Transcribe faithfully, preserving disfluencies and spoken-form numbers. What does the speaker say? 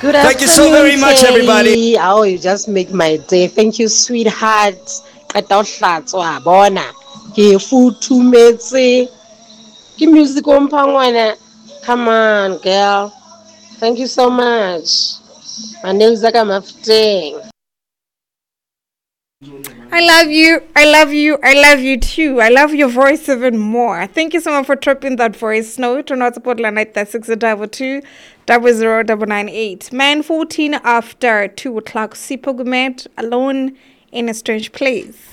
Good Thank you so afternoon, very much, everybody. Terry. Oh, you just make my day. Thank you, sweetheart. Qeta ho hlatswa bona. Ke futhumetse. Ke music o mphang wena. Come on, girl. Thank you so much. My nails are mafuteng. I love you. I love you. I love you too. I love your voice even more. Thank you so much for dropping that voice note. On WhatsApp line at that six double two double zero double nine eight. Man fourteen after two o'clock. Sipo Gumet alone in a strange place.